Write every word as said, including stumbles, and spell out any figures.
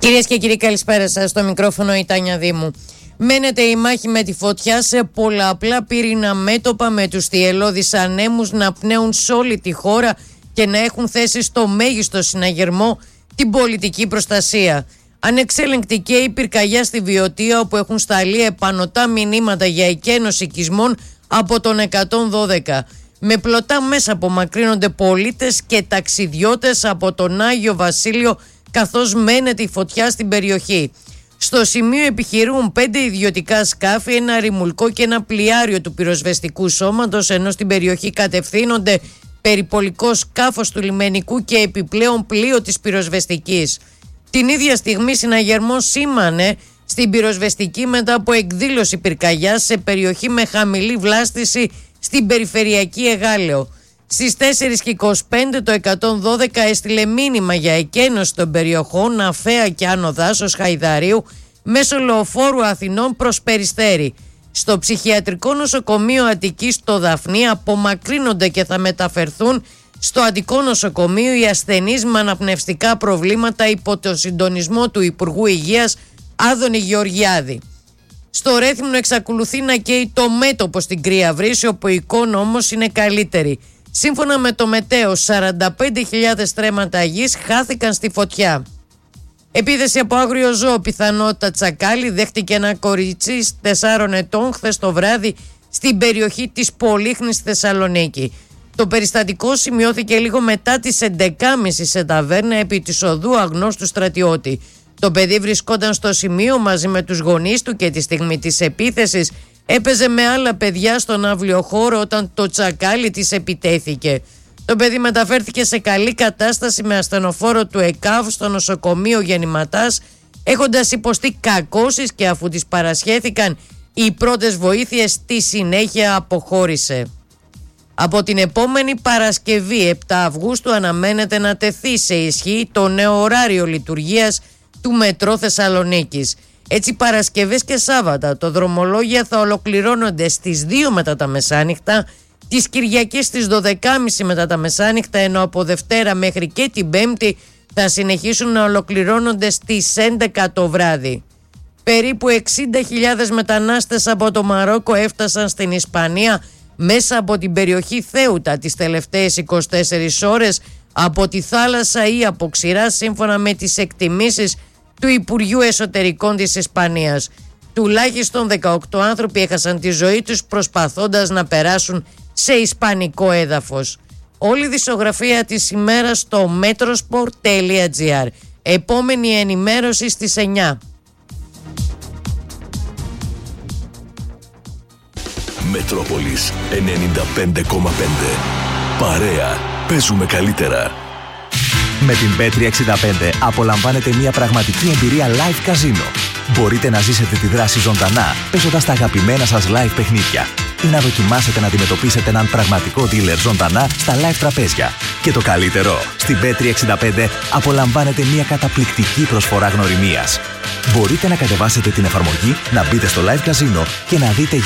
Κυρίες και κύριοι, καλησπέρα σας. Στο μικρόφωνο η Τάνια Δήμου. Μένεται η μάχη με τη φωτιά σε πολλαπλά πυρήνα μέτωπα, με τους θυελλώδεις ανέμους να πνέουν σε όλη τη χώρα και να έχουν θέσει στο μέγιστο συναγερμό την πολιτική προστασία. Ανεξέλεγκτη και η πυρκαγιά στη Βιωτία, όπου έχουν σταλεί επανωτά μηνύματα για εκένωση οικισμών από τον εκατόν δώδεκα. Με πλωτά μέσα απομακρύνονται πολίτες και ταξιδιώτες από τον Άγιο Βασίλειο, καθώς μένεται η φωτιά στην περιοχή. Στο σημείο επιχειρούν πέντε ιδιωτικά σκάφη, ένα ρημουλκό και ένα πλοιάριο του πυροσβεστικού σώματος, ενώ στην περιοχή κατευθύνονται περιπολικό σκάφος του λιμενικού και επιπλέον πλοίο της πυροσβεστικής. Την ίδια στιγμή συναγερμός σήμανε στην πυροσβεστική μετά από εκδήλωση πυρκαγιάς σε περιοχή με χαμηλή βλάστηση στην περιφερειακή Εγάλεο. Στις τέσσερις και είκοσι πέντε το εκατόν δώδεκα έστειλε μήνυμα για εκένωση των περιοχών Αφαία και Άνω Δάσος Χαϊδαρίου μέσω λεωφόρου Αθηνών προς Περιστέρι. Στο ψυχιατρικό νοσοκομείο Αττικής στο Δαφνί απομακρύνονται και θα μεταφερθούν στο Αττικό νοσοκομείο οι ασθενείς με αναπνευστικά προβλήματα υπό το συντονισμό του Υπουργού Υγείας Άδωνη Γεωργιάδη. Στο Ρέθυμνο εξακολουθεί να καίει το μέτωπο στην Κρύα Βρύση, όπου η εικόνα όμως είναι καλύτερη. Σύμφωνα με το Μετέο, σαράντα πέντε χιλιάδες στρέμματα γης χάθηκαν στη φωτιά. Επίθεση από άγριο ζώο, πιθανότητα τσακάλι, δέχτηκε ένα κορίτσι τεσσάρων ετών χθες το βράδυ στην περιοχή της Πολύχνης στη Θεσσαλονίκη. Το περιστατικό σημειώθηκε λίγο μετά τις έντεκα και τριάντα σε ταβέρνα επί της οδού Αγνώστου Στρατιώτη. Το παιδί βρισκόταν στο σημείο μαζί με τους γονείς του και τη στιγμή της επίθεσης έπαιζε με άλλα παιδιά στον αύλιο χώρο όταν το τσακάλι της επιτέθηκε. Το παιδί μεταφέρθηκε σε καλή κατάσταση με ασθενοφόρο του ΕΚΑΒ στο νοσοκομείο Γεννηματάς, έχοντας υποστεί κακώσεις, και αφού της παρασχέθηκαν οι πρώτες βοήθειες στη συνέχεια αποχώρησε. Από την επόμενη Παρασκευή επτά Αυγούστου αναμένεται να τεθεί σε ισχύ το νέο ωράριο λειτουργίας του Μετρό Θεσσαλονίκης. Έτσι, Παρασκευές και Σάββατα το δρομολόγια θα ολοκληρώνονται στις δύο μετά τα μεσάνυχτα, τις Κυριακές στις δώδεκα και τριάντα μετά τα μεσάνυχτα, ενώ από Δευτέρα μέχρι και την Πέμπτη θα συνεχίσουν να ολοκληρώνονται στις έντεκα το βράδυ. Περίπου εξήντα χιλιάδες μετανάστες από το Μαρόκο έφτασαν στην Ισπανία μέσα από την περιοχή Θέουτα τις τελευταίες είκοσι τέσσερις ώρες από τη θάλασσα ή από ξηρά, σύμφωνα με τις εκτιμήσεις του Υπουργείου Εσωτερικών της Ισπανίας. Τουλάχιστον δεκαοκτώ άνθρωποι έχασαν τη ζωή τους προσπαθώντας να περάσουν σε ισπανικό έδαφος. Όλη η δισογραφία της ημέρας στο metrosport τελεία gr. Επόμενη ενημέρωση στις εννιά. Μετρόπολης ενενήντα πέντε κόμμα πέντε. Παρέα. Παίζουμε καλύτερα. Με την Μπέτρι εξήντα πέντε απολαμβάνετε μια πραγματική εμπειρία live καζίνο. Μπορείτε να ζήσετε τη δράση ζωντανά, παίζοντας τα αγαπημένα σας live παιχνίδια, ή να δοκιμάσετε να αντιμετωπίσετε έναν πραγματικό dealer ζωντανά στα live τραπέζια. Και το καλύτερο, στην Μπέτρι εξήντα πέντε απολαμβάνετε μια καταπληκτική προσφορά γνωριμίας. Μπορείτε να κατεβάσετε την εφαρμογή, να μπείτε στο live καζίνο και να δείτε